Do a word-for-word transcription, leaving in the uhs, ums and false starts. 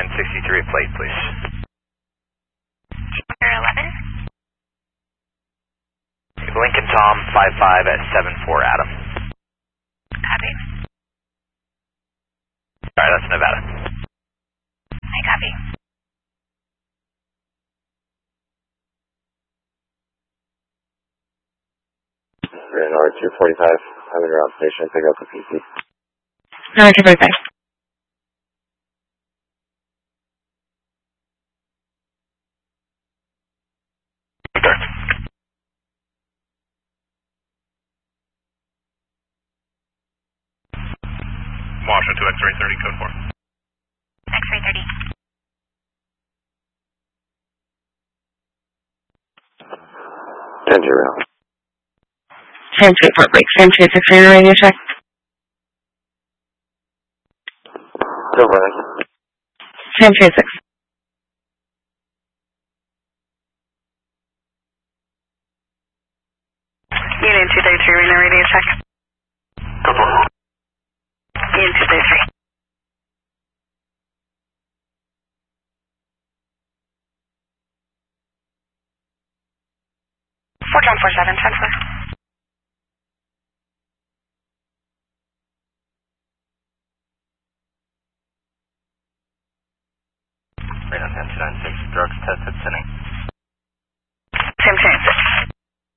sixty-three plate, please. eleven. Lincoln Tom, five five at seven four Adam. Copy. Alright, that's Nevada. I copy. Renor two forty-five, having around station, pick up the P C. No, two forty-five. Washington to X-ray thirty, code four. X-ray thirty. ten zero. Sam two Fort Break. Sam two six radar radio check. Go running. Sam two six. Union two thirty-three, radar radio check. Go for it. Union two thirty-three. four John four seven, transfer. Radar ten two nine six, drugs tested, sending.